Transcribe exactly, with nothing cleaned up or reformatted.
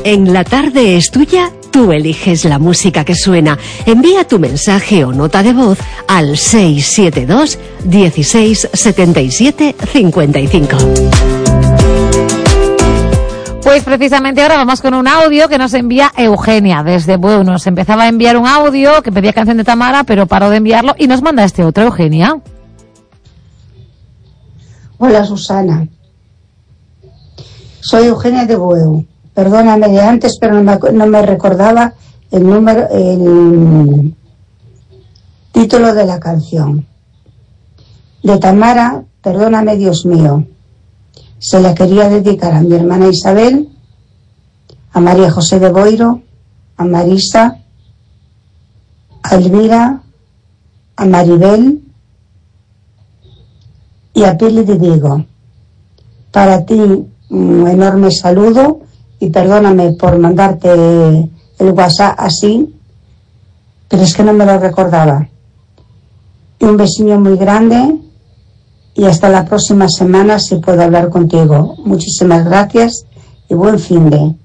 En La Tarde es Tuya, tú eliges la música que suena. Envía tu mensaje o nota de voz al seis siete dos, dieciséis, setenta y siete, cincuenta y cinco. Pues precisamente ahora vamos con un audio que nos envía Eugenia desde Bueu. Nos empezaba a enviar un audio que pedía canción de Tamara, pero paró de enviarlo y nos manda este otro, Eugenia. Hola, Susana. Soy Eugenia de Bueu. Perdóname de antes, pero no me, no me recordaba el número, el título de la canción. De Tamara, Perdóname, Dios mío. Se la quería dedicar a mi hermana Isabel, a María José de Boiro, a Marisa, a Elvira, a Maribel y a Pili de Vigo. Para ti, un enorme saludo y perdóname por mandarte el WhatsApp así, pero es que no me lo recordaba. Y un besillo muy grande. Y hasta la próxima semana si puedo hablar contigo. Muchísimas gracias y buen fin de.